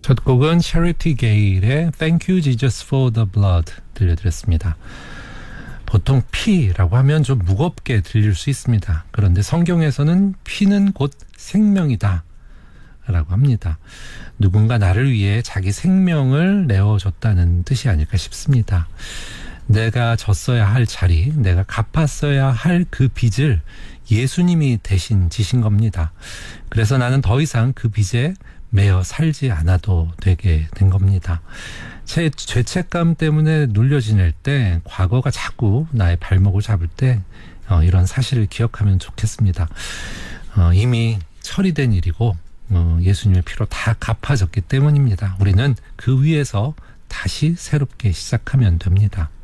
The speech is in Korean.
첫 곡은 Charity Gale의 Thank You Jesus for the Blood 들려드렸습니다. 보통 피라고 하면 좀 무겁게 들릴 수 있습니다. 그런데 성경에서는 피는 곧 생명이다 라고 합니다. 누군가 나를 위해 자기 생명을 내어줬다는 뜻이 아닐까 싶습니다. 내가 졌어야 할 자리, 내가 갚았어야 할 그 빚을 예수님이 대신 지신 겁니다. 그래서 나는 더 이상 그 빚에 매여 살지 않아도 되게 된 겁니다. 제 죄책감 때문에 눌려 지낼 때, 과거가 자꾸 나의 발목을 잡을 때 이런 사실을 기억하면 좋겠습니다. 이미 처리된 일이고 예수님의 피로 다 갚아졌기 때문입니다. 우리는 그 위에서 다시 새롭게 시작하면 됩니다.